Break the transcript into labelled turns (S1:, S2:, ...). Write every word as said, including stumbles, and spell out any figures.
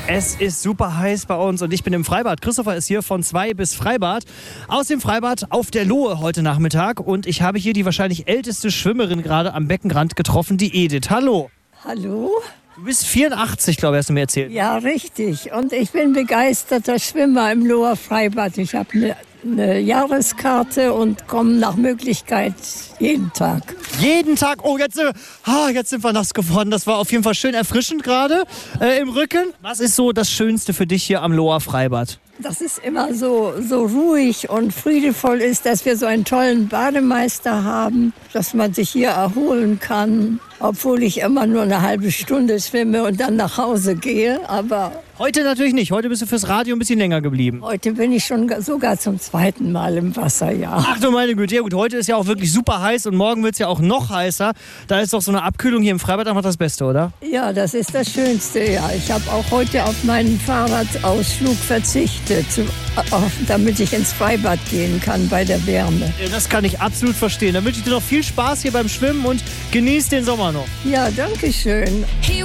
S1: Es ist super heiß bei uns und ich bin im Freibad. Christopher ist hier von zwei bis Freibad. Aus dem Freibad auf der Lohe heute Nachmittag. Und ich habe hier die wahrscheinlich älteste Schwimmerin gerade am Beckenrand getroffen, die Edith. Hallo.
S2: Hallo?
S1: Du bist vierundachtzig, glaube ich, hast du mir erzählt.
S2: Ja, richtig. Und ich bin begeisterter Schwimmer im Loher Freibad. Ich habe eine eine Jahreskarte und komme nach Möglichkeit jeden Tag.
S1: Jeden Tag? Oh, jetzt, äh, ah, jetzt sind wir nass geworden. Das war auf jeden Fall schön erfrischend gerade äh, im Rücken. Was ist so das Schönste für dich hier am Loher Freibad?
S2: Dass es immer so, so ruhig und friedevoll ist, dass wir so einen tollen Bademeister haben, dass man sich hier erholen kann, obwohl ich immer nur eine halbe Stunde schwimme und dann nach Hause gehe. Aber
S1: heute natürlich nicht. Heute bist du fürs Radio ein bisschen länger geblieben.
S2: Heute bin ich schon sogar zum zweiten Mal im Wasser, ja.
S1: Ach du meine Güte, ja gut, heute ist ja auch wirklich super heiß und morgen wird es ja auch noch heißer. Da ist doch so eine Abkühlung hier im Freibad einfach das Beste, oder?
S2: Ja, das ist das Schönste, ja. Ich habe auch heute auf meinen Fahrradausflug verzichtet, zu, auf, damit ich ins Freibad gehen kann bei der Wärme.
S1: Ja, das kann ich absolut verstehen. Dann wünsche ich dir noch viel Spaß hier beim Schwimmen und genieß den Sommer noch.
S2: Ja, danke schön.